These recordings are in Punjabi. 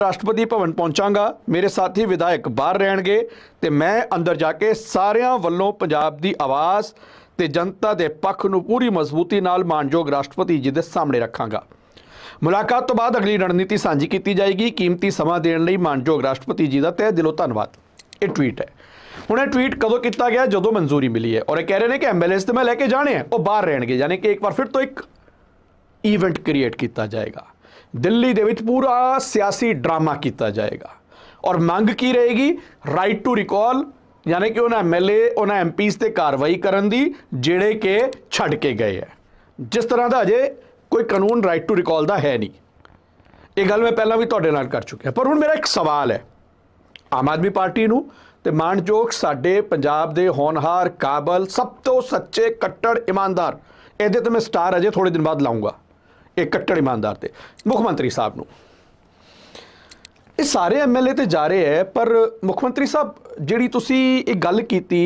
राष्ट्रपति भवन पहुंचांगा, मेरे साथी विधायक बाहर रहणगे ते मैं अंदर जाके सारिਆਂ ਵੱਲੋਂ ਪੰਜਾਬ ਦੀ ਆਵਾਜ਼ ਤੇ ਜਨਤਾ ਦੇ ਪੱਖ ਨੂੰ ਪੂਰੀ ਮਜ਼ਬੂਤੀ ਨਾਲ ਮਾਨਯੋਗ ਰਾਸ਼ਟਰਪਤੀ ਜੀ ਦੇ ਸਾਹਮਣੇ ਰੱਖਾਂਗਾ। ਮੁਲਾਕਾਤ ਤੋਂ ਬਾਅਦ ਅਗਲੀ ਰਣਨੀਤੀ ਸਾਂਝੀ ਕੀਤੀ ਜਾਏਗੀ। ਕੀਮਤੀ ਸਮਾਂ ਦੇਣ ਲਈ ਮਾਨਯੋਗ ਰਾਸ਼ਟਰਪਤੀ ਜੀ ਦਾ ਤਹਿ ਦਿਲੋਂ ਧੰਨਵਾਦ। ਇਹ ਟਵੀਟ ਹੈ। ਹੁਣ ਇਹ ਟਵੀਟ ਕਦੋਂ ਕੀਤਾ ਗਿਆ? ਜਦੋਂ ਮਨਜ਼ੂਰੀ ਮਿਲੀ ਹੈ। ਔਰ ਇਹ ਕਹਿ ਰਹੇ ਨੇ ਕਿ ਐਮਐਲਏਸ ਤੇ ਮੈਂ ਲੈ ਕੇ ਜਾਣੇ ਆ, ਉਹ ਬਾਹਰ ਰਹਿਣਗੇ, ਯਾਨੀ ਕਿ ਇੱਕ ਵਾਰ ਫਿਰ ਤੋਂ ਇੱਕ ਈਵੈਂਟ ਕ੍ਰੀਏਟ ਕੀਤਾ ਜਾਏਗਾ। ਦਿੱਲੀ ਦੇ ਵਿੱਚ ਪੂਰਾ ਸਿਆਸੀ ਡਰਾਮਾ ਕੀਤਾ ਜਾਏਗਾ ਔਰ ਮੰਗ ਕੀ ਰਹੇਗੀ? ਰਾਈਟ ਟੂ ਰਿਕਾਲ, ਯਾਨੀ ਕਿ ਉਹਨਾਂ ਐਮਐਲਏ ਉਹਨਾਂ ਐਮਪੀਜ਼ ਤੇ ਕਾਰਵਾਈ ਕਰਨ ਦੀ ਜਿਹੜੇ ਕਿ ਛੱਡ ਕੇ ਗਏ ਹੈ। ਜਿਸ ਤਰ੍ਹਾਂ ਦਾ ਅਜੇ ਕੋਈ ਕਾਨੂੰਨ ਰਾਈਟ ਟੂ ਰਿਕਾਲ ਦਾ ਹੈ ਨਹੀਂ। ਇਹ ਗੱਲ ਮੈਂ ਪਹਿਲਾਂ ਵੀ ਤੁਹਾਡੇ ਨਾਲ ਕਰ ਚੁੱਕਿਆ। ਪਰ ਹੁਣ ਮੇਰਾ ਇੱਕ ਸਵਾਲ ਹੈ ਆਮ ਆਦਮੀ ਪਾਰਟੀ ਨੂੰ ਤੇ ਮਾਣਯੋਗ ਸਾਡੇ ਪੰਜਾਬ ਦੇ ਹੋਣਹਾਰ ਕਾਬਲ ਸਭ ਤੋਂ ਸੱਚੇ ਕੱਟੜ ਇਮਾਨਦਾਰ, ਇਹਦੇ ਤੇ ਮੈਂ ਸਟਾਰ ਅਜੇ ਥੋੜੇ ਦਿਨ ਬਾਅਦ ਲਾਉਂਗਾ, ਇਹ ਕੱਟੜ ਇਮਾਨਦਾਰ ਤੇ ਮੁੱਖ ਮੰਤਰੀ ਸਾਹਿਬ ਨੂੰ। ਇਹ ਸਾਰੇ ਐਮਐਲਏ ਤੇ ਜਾ ਰਹੇ ਹੈ, ਪਰ ਮੁੱਖ ਮੰਤਰੀ ਸਾਹਿਬ ਜਿਹੜੀ ਤੁਸੀਂ ਇਹ ਗੱਲ ਕੀਤੀ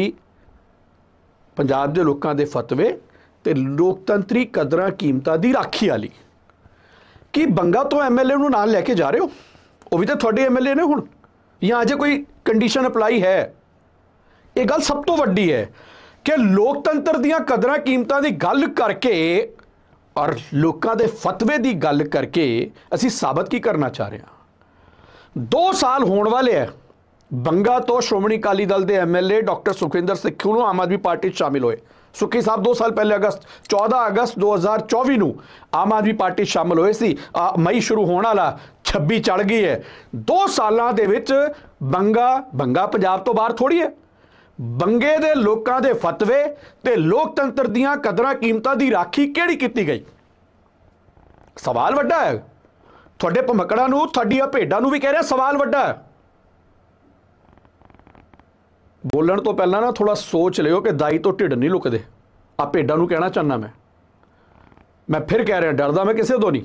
ਪੰਜਾਬ ਦੇ ਲੋਕਾਂ ਦੇ ਫਤਵੇ ਤੇ ਲੋਕਤੰਤਰੀ ਕਦਰਾਂ ਕੀਮਤਾਂ ਦੀ ਰਾਖੀ ਵਾਲੀ, ਕੀ ਬੰਗਾ ਤੋਂ ਐਮਐਲਏ ਨੂੰ ਨਾਲ ਲੈ ਕੇ ਜਾ ਰਹੇ ਹੋ? ਉਹ ਵੀ ਤਾਂ ਤੁਹਾਡੇ ਐਮਐਲਏ ਨੇ ਹੁਣ, ਜਾਂ ਅਜੇ ਕੋਈ ਕੰਡੀਸ਼ਨ ਅਪਲਾਈ ਹੈ? ਇਹ ਗੱਲ ਸਭ ਤੋਂ ਵੱਡੀ ਹੈ ਕਿ ਲੋਕਤੰਤਰ ਦੀਆਂ ਕਦਰਾਂ ਕੀਮਤਾਂ ਦੀ ਗੱਲ ਕਰਕੇ ਔਰ ਲੋਕਾਂ ਦੇ ਫਤਵੇ ਦੀ ਗੱਲ ਕਰਕੇ ਅਸੀਂ ਸਾਬਤ ਕੀ ਕਰਨਾ ਚਾਹ ਰਹੇ ਹਾਂ? 2 ਸਾਲ ਹੋਣ ਵਾਲੇ ਹੈ ਬੰਗਾ ਤੋਂ ਸ਼੍ਰੋਮਣੀ ਅਕਾਲੀ ਦਲ ਦੇ ਐਮਐਲਏ ਡਾਕਟਰ ਸੁਖਵਿੰਦਰ ਸਿੱਖੂ ਨੂੰ ਆਮ ਆਦਮੀ ਪਾਰਟੀ 'ਚ ਸ਼ਾਮਿਲ ਹੋਏ। ਸੁੱਖੀ ਸਾਹਿਬ 2 ਸਾਲ ਪਹਿਲੇ 14 ਅਗਸਤ 2024 ਨੂੰ ਆਮ ਆਦਮੀ ਪਾਰਟੀ 'ਚ ਸ਼ਾਮਿਲ ਹੋਏ ਸੀ। ਮਈ ਸ਼ੁਰੂ ਹੋਣ ਵਾਲਾ 26 ਚੜ ਗਈ ਹੈ। 2 ਸਾਲਾਂ ਦੇ ਵਿੱਚ ਬੰਗਾ ਪੰਜਾਬ ਤੋਂ ਬਾਹਰ ਥੋੜੀ ਹੈ। ਬੰਗੇ ਦੇ ਲੋਕਾਂ ਦੇ ਫਤਵੇ ਤੇ ਲੋਕਤੰਤਰ ਦੀਆਂ ਕਦਰਾਂ ਕੀਮਤਾਂ ਦੀ ਰਾਖੀ ਕਿਹੜੀ ਕੀਤੀ ਗਈ? ਸਵਾਲ ਵੱਡਾ ਹੈ। ਤੁਹਾਡੇ ਭਮਕੜਾਂ ਨੂੰ, ਤੁਹਾਡੀਆਂ ਭੇਡਾਂ ਨੂੰ ਵੀ ਕਹਿ ਰਿਹਾ ਸਵਾਲ ਵੱਡਾ ਹੈ। ਬੋਲਣ ਤੋਂ ਪਹਿਲਾਂ ਨਾ ਥੋੜਾ ਸੋਚ ਲਿਓ ਕਿ ਦਾਈ ਤੋਂ ਢਿੱਡ ਨਹੀਂ ਲੁਕਦੇ। ਆ ਭੇਡਾਂ ਨੂੰ ਕਹਿਣਾ ਚਾਹੁੰਦਾ ਮੈਂ ਫਿਰ ਕਹਿ ਰਿਹਾ, ਡਰਦਾ ਮੈਂ ਕਿਸੇ ਤੋਂ ਨਹੀਂ।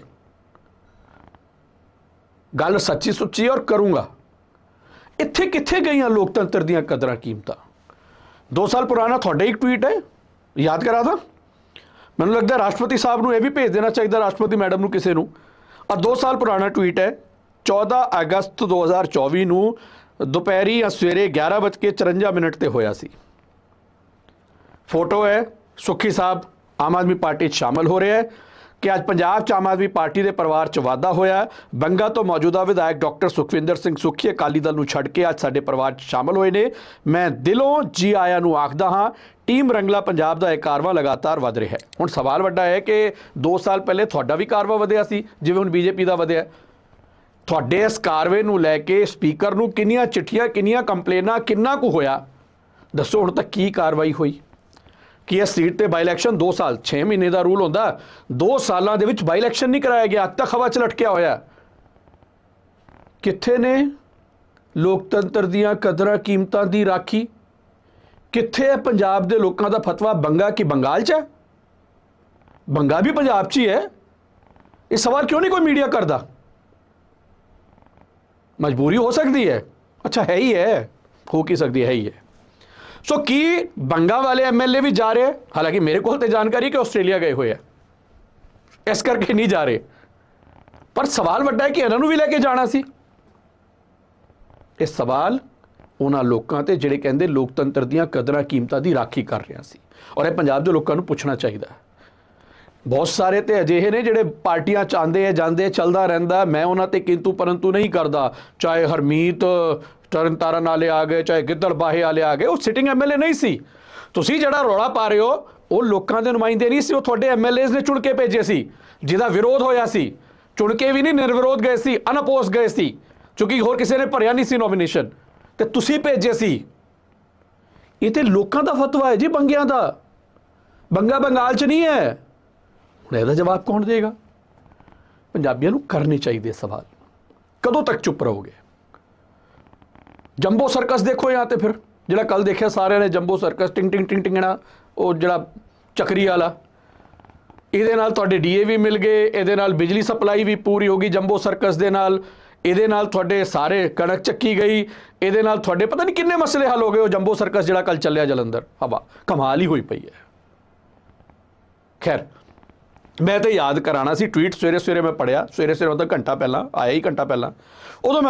ਗੱਲ ਸੱਚੀ ਸੁੱਚੀ ਔਰ ਕਰੂੰਗਾ। ਇੱਥੇ ਕਿੱਥੇ ਗਈਆਂ ਲੋਕਤੰਤਰ ਦੀਆਂ ਕਦਰਾਂ ਕੀਮਤਾਂ? 2 ਸਾਲ ਪੁਰਾਣਾ ਤੁਹਾਡਾ ਇੱਕ ਟਵੀਟ ਹੈ, ਯਾਦ ਕਰਾ ਦਾਂ। ਮੈਨੂੰ ਲੱਗਦਾ ਰਾਸ਼ਟਰਪਤੀ ਸਾਹਿਬ ਨੂੰ ਇਹ ਵੀ ਭੇਜ ਦੇਣਾ ਚਾਹੀਦਾ, ਰਾਸ਼ਟਰਪਤੀ ਮੈਡਮ ਨੂੰ, ਕਿਸੇ ਨੂੰ। ਆ 2 ਸਾਲ ਪੁਰਾਣਾ ਟਵੀਟ ਹੈ, 14 ਅਗਸਤ 2024 ਨੂੰ ਦੁਪਹਿਰੀ ਜਾਂ ਸਵੇਰੇ 11:54 ਤੇ ਹੋਇਆ ਸੀ। ਫੋਟੋ ਹੈ, ਸੁੱਖੀ ਸਾਹਿਬ ਆਮ ਆਦਮੀ ਪਾਰਟੀ 'ਚ ਸ਼ਾਮਲ ਹੋ ਰਿਹਾ ਹੈ ਕਿ ਅੱਜ ਪੰਜਾਬ 'ਚ ਆਮ ਆਦਮੀ ਪਾਰਟੀ ਦੇ ਪਰਿਵਾਰ 'ਚ ਵਾਧਾ ਹੋਇਆ। ਬੰਗਾ ਤੋਂ ਮੌਜੂਦਾ ਵਿਧਾਇਕ ਡਾਕਟਰ ਸੁਖਵਿੰਦਰ ਸਿੰਘ ਸੁੱਖੀ ਅਕਾਲੀ ਦਲ ਨੂੰ ਛੱਡ ਕੇ ਅੱਜ ਸਾਡੇ ਪਰਿਵਾਰ 'ਚ ਸ਼ਾਮਲ ਹੋਏ ਨੇ। ਮੈਂ ਦਿਲੋਂ ਜੀ ਆਇਆਂ ਨੂੰ ਆਖਦਾ ਹਾਂ। ਟੀਮ ਰੰਗਲਾ ਪੰਜਾਬ ਦਾ ਇਹ ਕਾਰਵਾ ਲਗਾਤਾਰ ਵਧ ਰਿਹਾ ਹੈ। ਹੁਣ ਸਵਾਲ ਵੱਡਾ ਹੈ ਕਿ 2 ਸਾਲ ਪਹਿਲੇ ਤੁਹਾਡਾ ਵੀ ਕਾਰਵਾ ਵਧਿਆ ਸੀ ਜਿਵੇਂ ਹੁਣ ਬੀਜੇਪੀ ਦਾ ਵਧਿਆ। ਤੁਹਾਡੇ ਇਸ ਕਾਰਵੇ ਨੂੰ ਲੈ ਕੇ ਸਪੀਕਰ ਨੂੰ ਕਿੰਨੀਆਂ ਚਿੱਠੀਆਂ, ਕਿੰਨੀਆਂ ਕੰਪਲੇਨਾਂ, ਕਿੰਨਾ ਕੁ ਹੋਇਆ? ਦੱਸੋ ਹੁਣ ਤੱਕ ਕੀ ਕਾਰਵਾਈ ਹੋਈ? ਕਿ ਇਹ ਸੀਟ ਤੇ ਬਾਈ ਇਲੈਕਸ਼ਨ 2 ਸਾਲ 6 ਮਹੀਨੇ ਦਾ ਰੂਲ ਹੁੰਦਾ, 2 ਸਾਲਾਂ ਦੇ ਵਿੱਚ ਬਾਈ ਇਲੈਕਸ਼ਨ ਨਹੀਂ ਕਰਾਇਆ ਗਿਆ, ਅੱਜ ਤੱਕ ਹਵਾ 'ਚ ਲਟਕਿਆ ਹੋਇਆ। ਕਿੱਥੇ ਨੇ ਲੋਕਤੰਤਰ ਦੀਆਂ ਕਦਰਾਂ ਕੀਮਤਾਂ ਦੀ ਰਾਖੀ? ਕਿੱਥੇ ਹੈ ਪੰਜਾਬ ਦੇ ਲੋਕਾਂ ਦਾ ਫਤਵਾ? ਬੰਗਾ ਕੀ ਬੰਗਾਲ 'ਚ ਹੈ? ਬੰਗਾ ਵੀ ਪੰਜਾਬ 'ਚ ਹੀ ਹੈ। ਇਹ ਸਵਾਲ ਕਿਉਂ ਨਹੀਂ ਕੋਈ ਮੀਡੀਆ ਕਰਦਾ? ਮਜਬੂਰੀ ਹੋ ਸਕਦੀ ਹੈ। ਅੱਛਾ, ਹੈ ਹੀ ਹੈ, ਹੋ ਕੀ ਸਕਦੀ ਹੈ ਹੀ ਹੈ। ਸੋ ਕੀ ਬੰਗਾ ਵਾਲੇ ਐਮਐਲਏ ਵੀ ਜਾ ਰਹੇ? ਹਾਲਾਂਕਿ ਮੇਰੇ ਕੋਲ ਤੇ ਜਾਣਕਾਰੀ ਕਿ ਆਸਟ੍ਰੇਲੀਆ ਗਏ ਹੋਏ ਆ, ਇਸ ਕਰਕੇ ਨਹੀਂ ਜਾ ਰਹੇ। ਪਰ ਸਵਾਲ ਵੱਡਾ ਹੈ ਕਿ ਇਹਨਾਂ ਨੂੰ ਵੀ ਲੈ ਕੇ ਜਾਣਾ ਸੀ। ਇਹ ਸਵਾਲ ਉਹਨਾਂ ਲੋਕਾਂ ਤੇ ਜਿਹੜੇ ਕਹਿੰਦੇ ਲੋਕਤੰਤਰ ਦੀਆਂ ਕਦਰਾਂ ਕੀਮਤਾਂ ਦੀ ਰਾਖੀ ਕਰ ਰਿਹਾ ਸੀ। ਔਰ ਇਹ ਪੰਜਾਬ ਦੇ ਲੋਕਾਂ ਨੂੰ ਪੁੱਛਣਾ ਚਾਹੀਦਾ। ਬਹੁਤ ਸਾਰੇ ਤੇ ਅਜਿਹੇ ਨੇ ਜਿਹੜੇ ਪਾਰਟੀਆਂ 'ਚ ਆਉਂਦੇ ਆ, ਜਾਂਦੇ, ਚੱਲਦਾ ਰਹਿੰਦਾ। ਮੈਂ ਉਹਨਾਂ ਤੇ ਕਿੰਤੂ ਪਰੰਤੂ ਨਹੀਂ ਕਰਦਾ। ਚਾਹੇ ਹਰਮੀਤ ਤਰਨਤਾਰਨ ਵਾਲੇ ਆ ਗਏ, ਚਾਹੇ ਗਿੱਦੜਬਾਹੇ ਵਾਲੇ ਆ ਗਏ, ਉਹ ਸਿਟਿੰਗ ਐਮਐਲਏ ਨਹੀਂ ਸੀ। ਤੁਸੀਂ ਜਿਹੜਾ ਰੌਲਾ ਪਾ ਰਹੇ ਹੋ ਉਹ ਲੋਕਾਂ ਦੇ ਨੁਮਾਇੰਦੇ ਨਹੀਂ ਸੀ, ਉਹ ਤੁਹਾਡੇ ਐਮਐਲਏਜ਼ ਨੇ ਚੁਣ ਕੇ ਭੇਜੇ ਸੀ, ਜਿਹਦਾ ਵਿਰੋਧ ਹੋਇਆ ਸੀ। ਚੁਣ ਕੇ ਵੀ ਨਹੀਂ, ਨਿਰਵਿਰੋਧ ਗਏ ਸੀ, ਅਨਅਪੋਜ਼ ਗਏ ਸੀ, ਕਿਉਂਕਿ ਹੋਰ ਕਿਸੇ ਨੇ ਭਰਿਆ ਨਹੀਂ ਸੀ ਨੋਮੀਨੇਸ਼ਨ, ਤੇ ਤੁਸੀਂ ਭੇਜੇ ਸੀ। ਇਹ ਤੇ ਲੋਕਾਂ ਦਾ ਫਤਵਾ ਹੈ ਜੀ, ਬੰਗਿਆਂ ਦਾ। ਬੰਗਾ ਬੰਗਾਲ 'ਚ ਨਹੀਂ ਹੈ। ਹੁਣ ਇਹਦਾ ਜਵਾਬ ਕੌਣ ਦੇਗਾ? ਪੰਜਾਬੀਆਂ ਨੂੰ ਕਰਨੇ ਚਾਹੀਦੇ ਸਵਾਲ। ਕਦੋਂ ਤੱਕ ਚੁੱਪ ਰਹੋਗੇ? ਜੰਬੋ ਸਰਕਸ ਦੇਖੋ ਜਾਂ ਤੇ ਫਿਰ ਜਿਹੜਾ ਕੱਲ ਦੇਖਿਆ ਸਾਰਿਆਂ ਨੇ, ਜੰਬੋ ਸਰਕਸ, ਟਿੰਗ ਟਿੰਗ ਟਿੰਗ ਟਿੰਗਣਾ, ਉਹ ਜਿਹੜਾ ਚੱਕਰੀ ਵਾਲਾ, ਇਹਦੇ ਨਾਲ ਤੁਹਾਡੇ ਡੀਏ ਵੀ ਮਿਲ ਗਏ, ਇਹਦੇ ਨਾਲ ਬਿਜਲੀ ਸਪਲਾਈ ਵੀ ਪੂਰੀ ਹੋ ਗਈ ਜੰਬੋ ਸਰਕਸ ਦੇ ਨਾਲ, ਇਹਦੇ ਨਾਲ ਤੁਹਾਡੇ ਸਾਰੇ ਕਣਕ ਚੱਕੀ ਗਈ, ਇਹਦੇ ਨਾਲ ਤੁਹਾਡੇ ਪਤਾ ਨਹੀਂ ਕਿੰਨੇ ਮਸਲੇ ਹੱਲ ਹੋ ਗਏ। ਉਹ ਜੰਬੋ ਸਰਕਸ ਜਿਹੜਾ ਕੱਲ ਚੱਲਿਆ ਜਲੰਧਰ, ਹਵਾ ਕਮਾਲ ਹੀ ਹੋਈ ਪਈ ਹੈ। ਖੈਰ, ਮੈਂ ਤਾਂ ਯਾਦ ਕਰਾਣਾ ਸੀ, ਟਵੀਟ ਸਵੇਰੇ ਸਵੇਰੇ ਮੈਂ ਪੜਿਆ, ਸਵੇਰੇ ਸਵੇਰੇ ਮਤਲਬ ਘੰਟਾ ਪਹਿਲਾਂ ਆਇਆ ਹੀ, ਘੰਟਾ ਪਹਿਲਾਂ। ਉਦੋਂ ਮੈਂ